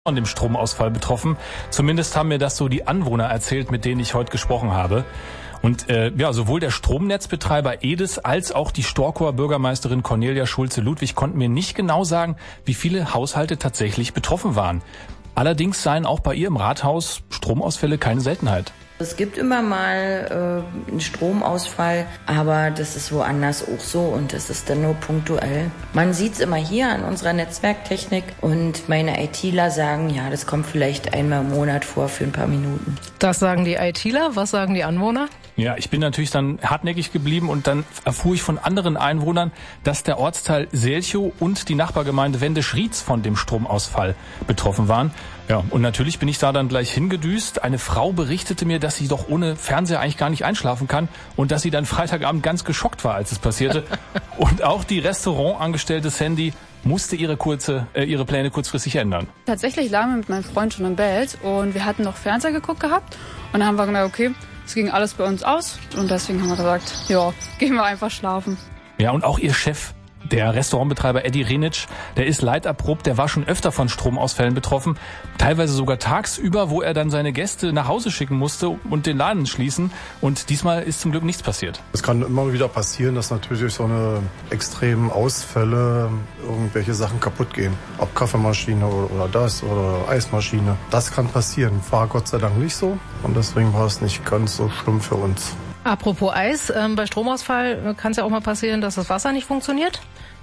von dem Stromausfall betroffen. Zumindest haben mir das so die Anwohner erzählt, mit denen ich heute gesprochen habe. Und sowohl der Stromnetzbetreiber EDES als auch die Storkower Bürgermeisterin Cornelia Schulze-Ludwig konnten mir nicht genau sagen, wie viele Haushalte tatsächlich betroffen waren. Allerdings seien auch bei ihr im Rathaus Stromausfälle keine Seltenheit. Es gibt immer mal einen Stromausfall, aber das ist woanders auch so und das ist dann nur punktuell. Man sieht es immer hier an unserer Netzwerktechnik und meine ITler sagen, ja, das kommt vielleicht einmal im Monat vor für ein paar Minuten. Das sagen die ITler, was sagen die Anwohner? Ja, ich bin natürlich dann hartnäckig geblieben und dann erfuhr ich von anderen Einwohnern, dass der Ortsteil Selchow und die Nachbargemeinde Wendisch-Rietz von dem Stromausfall betroffen waren. Ja, und natürlich bin ich da dann gleich hingedüst. Eine Frau berichtete mir, dass sie doch ohne Fernseher eigentlich gar nicht einschlafen kann und dass sie dann Freitagabend ganz geschockt war, als es passierte. Und auch die Restaurantangestellte Sandy musste ihre Pläne kurzfristig ändern. Tatsächlich lagen wir mit meinem Freund schon im Bett und wir hatten noch Fernseher geguckt gehabt und dann haben wir gemerkt, okay, es ging alles bei uns aus und deswegen haben wir gesagt, ja, gehen wir einfach schlafen. Ja, und auch ihr Chef, der Restaurantbetreiber Eddie Renitsch, der ist leiderprobt, der war schon öfter von Stromausfällen betroffen, teilweise sogar tagsüber, wo er dann seine Gäste nach Hause schicken musste und den Laden schließen. Und diesmal ist zum Glück nichts passiert. Es kann immer wieder passieren, dass natürlich durch so eine extremen Ausfälle irgendwelche Sachen kaputt gehen. Ob Kaffeemaschine oder das oder Eismaschine. Das kann passieren. War Gott sei Dank nicht so und deswegen war es nicht ganz so schlimm für uns. Apropos Eis, bei Stromausfall kann es ja auch mal passieren, dass das Wasser nicht funktioniert.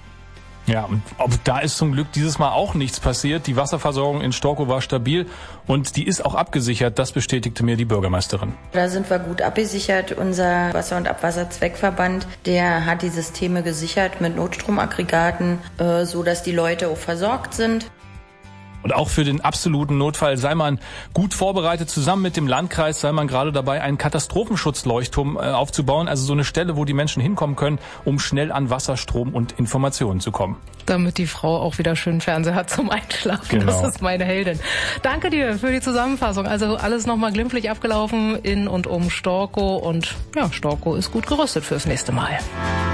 Ja, und da ist zum Glück dieses Mal auch nichts passiert. Die Wasserversorgung in Storkow war stabil und die ist auch abgesichert. Das bestätigte mir die Bürgermeisterin. Da sind wir gut abgesichert. Unser Wasser- und Abwasserzweckverband, der hat die Systeme gesichert mit Notstromaggregaten, so dass die Leute auch versorgt sind. Und auch für den absoluten Notfall sei man gut vorbereitet. Zusammen mit dem Landkreis sei man gerade dabei, einen Katastrophenschutzleuchtturm aufzubauen. Also so eine Stelle, wo die Menschen hinkommen können, um schnell an Wasser, Strom und Informationen zu kommen. Damit die Frau auch wieder schön Fernseher hat zum Einschlafen. Genau. Das ist meine Heldin. Danke dir für die Zusammenfassung. Also alles nochmal glimpflich abgelaufen in und um Storkow. Und ja, Storkow ist gut gerüstet fürs nächste Mal.